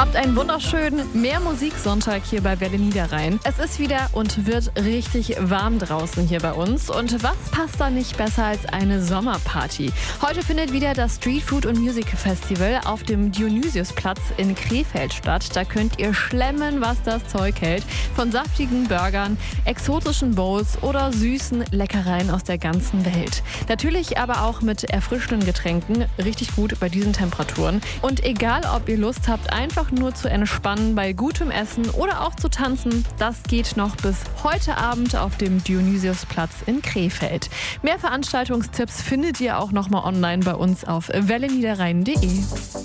Habt einen wunderschönen Mehr-Musik-Sonntag hier bei Welle Niederrhein. Es ist wieder und wird richtig warm draußen hier bei uns. Und was passt da nicht besser als eine Sommerparty? Heute findet wieder das Street Food und Music Festival auf dem Dionysiusplatz in Krefeld statt. Da könnt ihr schlemmen, was das Zeug hält. Von saftigen Burgern, exotischen Bowls oder süßen Leckereien aus der ganzen Welt. Natürlich aber auch mit erfrischenden Getränken. Richtig gut bei diesen Temperaturen. Und egal, ob ihr Lust habt, einfach nur zu entspannen bei gutem Essen oder auch zu tanzen, das geht noch bis heute Abend auf dem Dionysiusplatz in Krefeld. Mehr Veranstaltungstipps findet ihr auch nochmal online bei uns auf welleniederrhein.de.